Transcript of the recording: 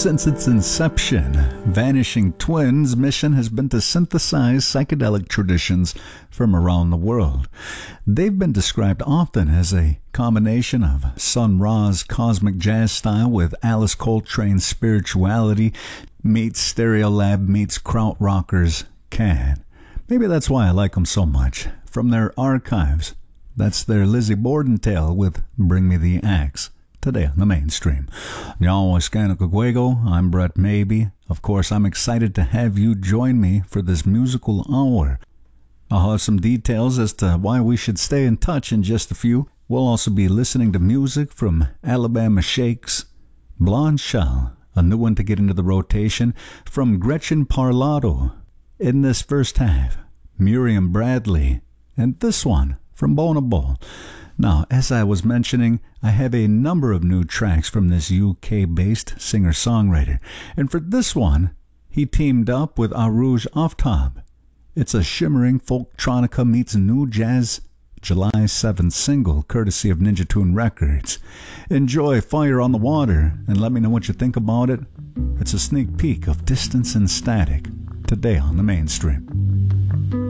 Since its inception, Vanishing Twins' mission has been to synthesize psychedelic traditions from around the world. They've been described often as a combination of Sun Ra's cosmic jazz style with Alice Coltrane's spirituality meets Stereolab meets Krautrockers can. Maybe that's why I like them so much. From their archives, that's their Lizzie Borden tale with Bring Me the Axe. Today on the mainstream. Y'all, I'm Brett Maybe. Of course, I'm excited to have you join me for this musical hour. I'll have some details as to why we should stay in touch in just a few. We'll also be listening to music from Alabama Shakes, Blonde Shell, a new one to get into the rotation, from Gretchen Parlato. In this first half, Miriam Bradley, and this one from Bonable. Now, as I was mentioning, I have a number of new tracks from this UK-based singer-songwriter. And for this one, he teamed up with Arouge Aftab. It's a shimmering folktronica meets new jazz July 7th single, courtesy of Ninja Tune Records. Enjoy Fire on the Water, and let me know what you think about it. It's a sneak peek of Distance and Static, today on the mainstream.